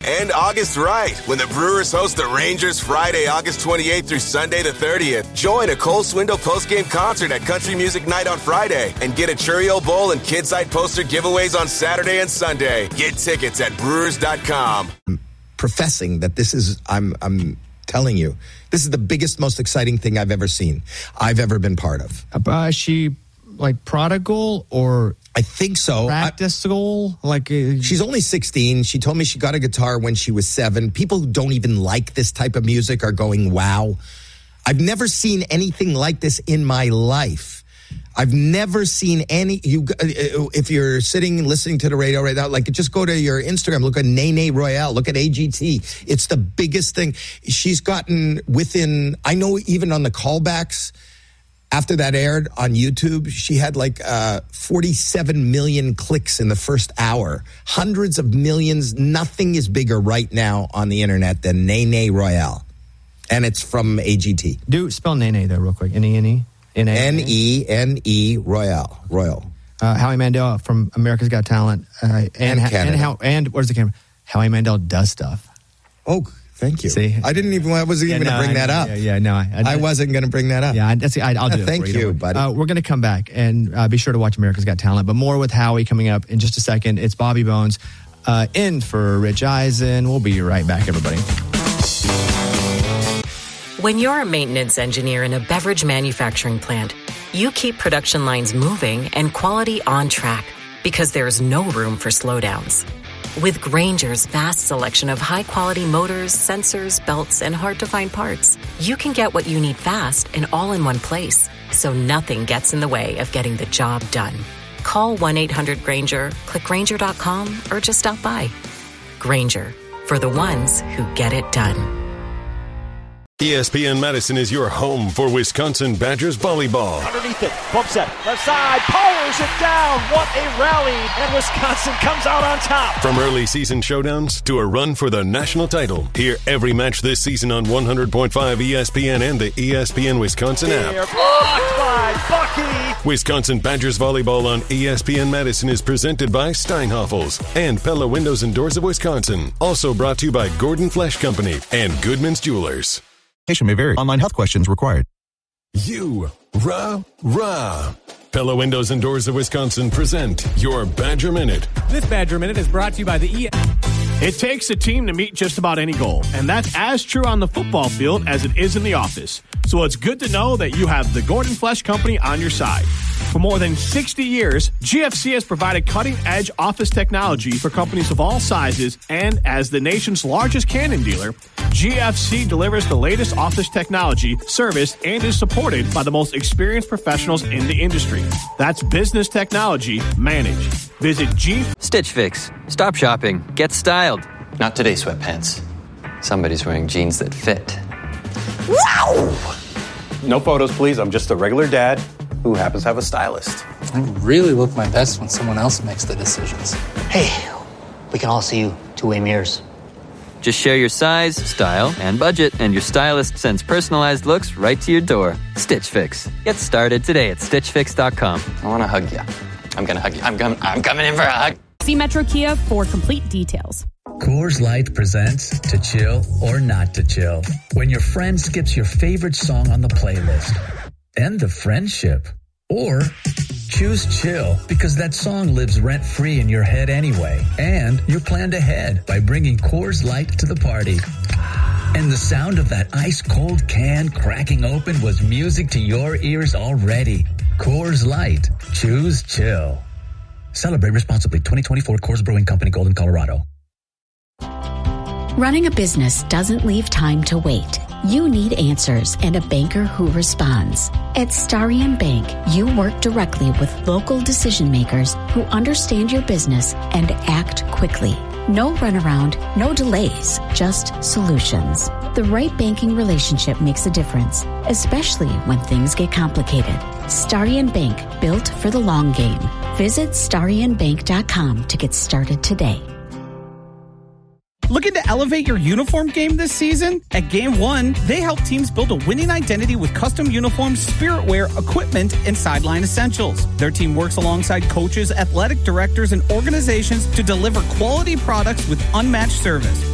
And August right, when the Brewers host the Rangers Friday, August 28th through Sunday the 30th. Join a Cole Swindle postgame concert at Country Music Night on Friday and get a Cheerio Bowl and Kidside poster giveaways on Saturday and Sunday. Get tickets at brewers.com. Professing that this is, I'm telling you, this is the biggest, most exciting thing I've ever seen, I've ever been part of. She like prodigal or I think so. Practical? She's only 16. She told me she got a guitar when she was 7. People who don't even like this type of music are going, wow. I've never seen anything like this in my life. I've never seen any. If you're sitting listening to the radio right now, just go to your Instagram, look at Nene Royale, look at AGT. It's the biggest thing. She's gotten within, I know even on the callbacks, after that aired on YouTube, she had 47 million clicks in the first hour. Hundreds of millions. Nothing is bigger right now on the internet than Nene Royale. And it's from AGT. Do spell Nene there real quick. N-E-N-E? N-E-N-E Royale. Howie Mandel from America's Got Talent. And Canada. And where's the camera? Howie Mandel does stuff. Oh, thank you. See? I wasn't even going to bring that up. I wasn't going to bring that up. Yeah, I'll do it. Thank you, buddy. We're going to come back and be sure to watch America's Got Talent. But more with Howie coming up in just a second. It's Bobby Bones in for Rich Eisen. We'll be right back, everybody. When you're a maintenance engineer in a beverage manufacturing plant, you keep production lines moving and quality on track because there's no room for slowdowns. With Grainger's vast selection of high-quality motors, sensors, belts, and hard-to-find parts, you can get what you need fast and all in one place, so nothing gets in the way of getting the job done. Call 1-800-GRAINGER, click Grainger.com, or just stop by. Grainger, for the ones who get it done. ESPN Madison is your home for Wisconsin Badgers volleyball. Underneath it, bumps it, left side, powers it down. What a rally, and Wisconsin comes out on top. From early season showdowns to a run for the national title, hear every match this season on 100.5 ESPN and the ESPN Wisconsin app. Blocked by Bucky. Wisconsin Badgers volleyball on ESPN Madison is presented by Steinhoffels and Pella Windows and Doors of Wisconsin. Also brought to you by Gordon Flesh Company and Goodman's Jewelers. May vary. Online health questions required. Rah. Pella Windows and Doors of Wisconsin present your Badger Minute. This Badger Minute is brought to you by the It takes a team to meet just about any goal, and that's as true on the football field as it is in the office. So it's good to know that you have the Gordon Flesh Company on your side. For more than 60 years, GFC has provided cutting-edge office technology for companies of all sizes, and as the nation's largest Canon dealer, GFC delivers the latest office technology, service, and is supported by the most experienced professionals in the industry. That's business technology managed. Visit Stitch Fix. Stop shopping. Get styled. Not today, sweatpants. Somebody's wearing jeans that fit. Wow! No photos, please. I'm just a regular dad who happens to have a stylist. I really look my best when someone else makes the decisions. Hey, we can all see you two-way mirrors. Just share your size, style, and budget, and your stylist sends personalized looks right to your door. Stitch Fix. Get started today at StitchFix.com. I want to hug you. I'm going to hug you. I'm coming in for a hug. See Metro Kia for complete details. Coors Light presents To Chill or Not to Chill. When your friend skips your favorite song on the playlist. End the friendship. Or choose chill because that song lives rent-free in your head anyway. And you're planned ahead by bringing Coors Light to the party. And the sound of that ice-cold can cracking open was music to your ears already. Coors Light. Choose chill. Celebrate responsibly. 2024 Coors Brewing Company, Golden, Colorado. Running a business doesn't leave time to wait. You need answers and a banker who responds. At Starion Bank, you work directly with local decision makers who understand your business and act quickly. No runaround, no delays, just solutions. The right banking relationship makes a difference, especially when things get complicated. Starion Bank, built for the long game. Visit StarionBank.com to get started today. Looking to elevate your uniform game this season? At Game One, they help teams build a winning identity with custom uniforms, spirit wear, equipment, and sideline essentials. Their team works alongside coaches, athletic directors, and organizations to deliver quality products with unmatched service.